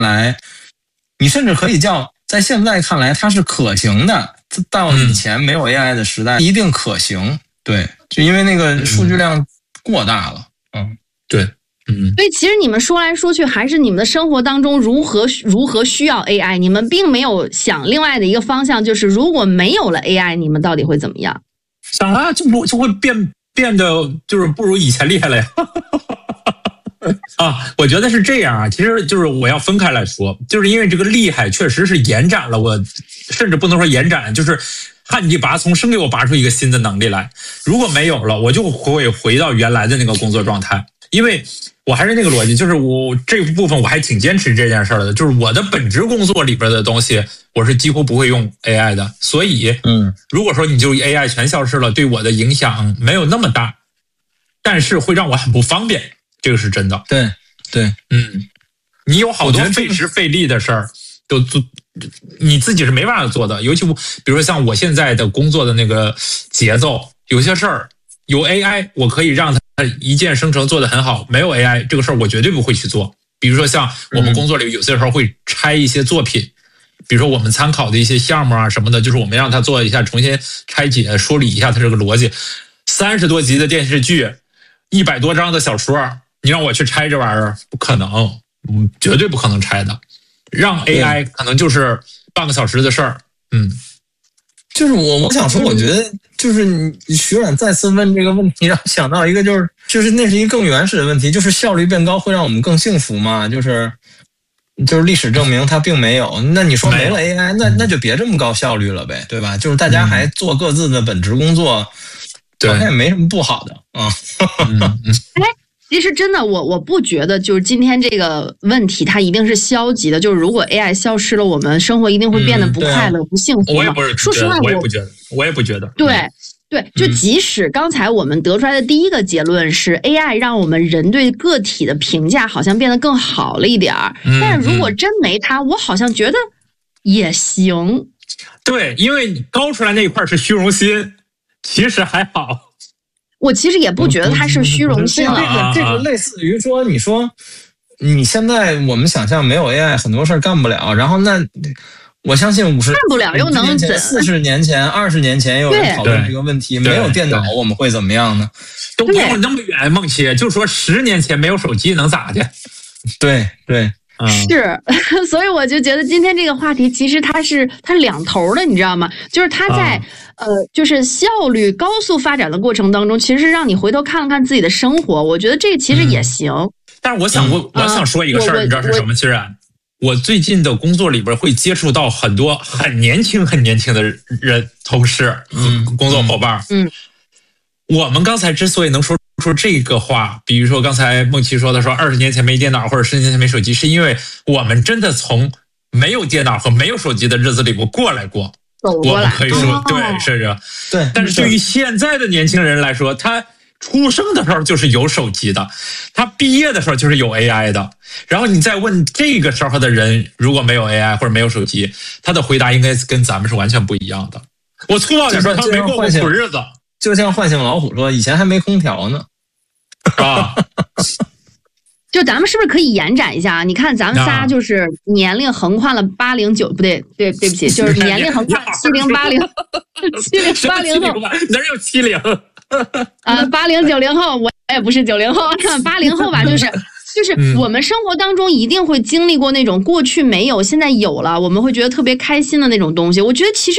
来，你甚至可以叫在现在看来它是可行的，到以前没有 AI 的时代一定可行。对，就因为那个数据量过大了。 对。 所以其实你们说来说去还是你们的生活当中如何需要 AI， 你们并没有想另外的一个方向，就是如果没有了 AI， 你们到底会怎么样？ 想啊，就会变得就是不如以前厉害了呀。我觉得是这样啊，其实就是我要分开来说，就是因为这个厉害确实是延展了我，甚至不能说延展，就是旱地拔葱，生给我拔出一个新的能力来。如果没有了，我就会回到原来的那个工作状态。因为我还是那个逻辑，就是我这部分我还挺坚持这件事的，就是我的本职工作里边的东西，我是几乎不会用 AI 的。所以，如果说你就 AI 全消失了，对我的影响没有那么大，但是会让我很不方便，这个是真的。 对， 你有好多费时费力的事儿，都你自己是没办法做的。尤其比如说像我现在的工作的那个节奏，有些事儿有 AI， 我可以让它一键生成做得很好，没有 AI 这个事儿我绝对不会去做。比如说像我们工作里有些时候会拆一些作品，比如说我们参考的一些项目啊什么的，就是我们让他做一下重新拆解梳理一下它这个逻辑。30多集的电视剧，100多章的小说，你让我去拆这玩意儿不可能，绝对不可能拆的。让 AI 可能就是半个小时的事儿。 就是我想说，我觉得就是你徐冉再次问这个问题，让我想到一个就是那是一个更原始的问题，就是效率变高会让我们更幸福吗？就是历史证明它并没有。那你说没了 AI， 那就别这么高效率了呗，对吧？就是大家还做各自的本职工作，好像也没什么不好的啊。 其实真的，我不觉得就是今天这个问题它一定是消极的，就是如果 AI 消失了，我们生活一定会变得不快乐、不幸福。 我也不是， 说实话， 我也不觉得。 对，就即使刚才我们得出来的第一个结论是 AI 让我们人对个体的评价好像变得更好了一点儿，但是如果真没它，我好像觉得也行。 对，因为你高出来那一块是虚荣心，其实还好。 我其实也不觉得它是虚荣心了。这个类似于说，你说你现在我们想象没有 AI 很多事儿干不了，然后那我相信干不了又能怎 ？40年前、20年前也有人讨论这个问题，没有电脑我们会怎么样呢？ 都没有那么远，梦琪就说10年前没有手机能咋的？ 对。 是，所以我就觉得今天这个话题其实它两头的，你知道吗？就是它在就是效率高速发展的过程当中，其实让你回头看了看自己的生活，我觉得这其实也行。 但是我想说一个事儿，你知道是什么？其实我最近的工作里边会接触到很多很年轻的人，同事、工作伙伴。我们刚才之所以能说出这个话，比如说刚才梦琪说的说20年前没电脑或者10年前没手机，是因为我们真的从没有电脑和没有手机的日子里过来过，我们可以说对，是这。 对。 但是对于现在的年轻人来说，他出生的时候就是有手机的，他毕业的时候就是有 AI 的。然后你再问这个时候的人，如果没有 AI 或者没有手机，他的回答应该跟咱们是完全不一样的。我粗暴点说，他没过过苦日子。 就像唤醒老虎说，以前还没空调呢。 就咱们是不是可以延展一下？你看咱们仨就是年龄横跨了80、90，不对，对不起，就是年龄横跨70、80、70、80后， 哪有70？ 80、90后，我也不是90后，80后吧，就是我们生活当中一定会经历过那种过去没有现在有了，我们会觉得特别开心的那种东西。我觉得其实